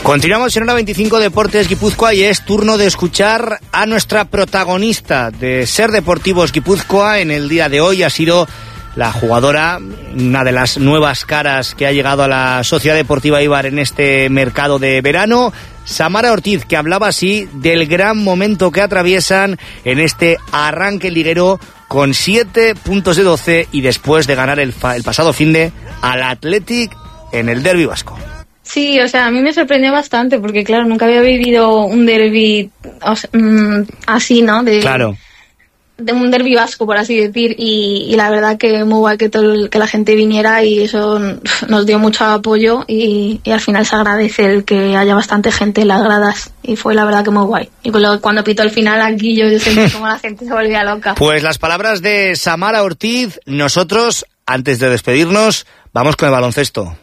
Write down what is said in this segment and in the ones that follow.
Continuamos en Hora 25 Deportes Guipúzcoa y es turno de escuchar a nuestra protagonista de Ser Deportivos Guipúzcoa en el día de hoy. Ha sido la jugadora, una de las nuevas caras que ha llegado a la Sociedad Deportiva Eibar en este mercado de verano, Samara Ortiz, que hablaba así del gran momento que atraviesan en este arranque liguero con 7 puntos de 12 y después de ganar el pasado finde al Athletic en el derbi vasco. Sí, o sea, a mí me sorprendió bastante porque, claro, nunca había vivido un derbi así, ¿no? Claro. De un derbi vasco, por así decir, y la verdad que muy guay que la gente viniera y eso nos dio mucho apoyo y al final se agradece el que haya bastante gente en las gradas y fue la verdad que muy guay. Y cuando pitó el final aquí yo sentí como la gente se volvía loca. Pues las palabras de Samara Ortiz. Nosotros, antes de despedirnos, vamos con el baloncesto.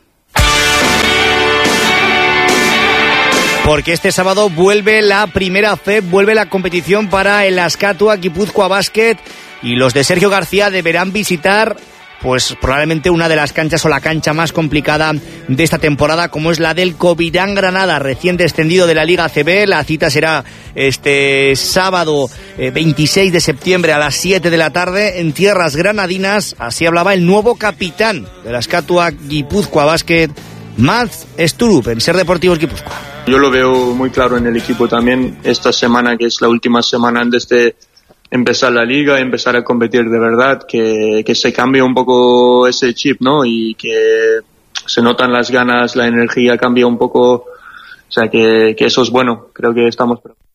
Porque este sábado vuelve la primera FEP, vuelve la competición para el Azkatua Guipúzcoa Basket y los de Sergio García deberán visitar pues probablemente una de las canchas o la cancha más complicada de esta temporada, como es la del Covirán Granada, recién descendido de la Liga ACB. La cita será este sábado 26 de septiembre a las 7 de la tarde en tierras granadinas. Así hablaba el nuevo capitán de la Azkatua Guipúzcoa Basket, Mats Sturup, en Ser Deportivos Guipúzcoa. Yo lo veo muy claro en el equipo también, esta semana que es la última semana antes de empezar la liga, empezar a competir de verdad, que se cambie un poco ese chip, ¿no? Y que se notan las ganas, la energía cambia un poco, o sea que eso es bueno, creo que estamos preparados.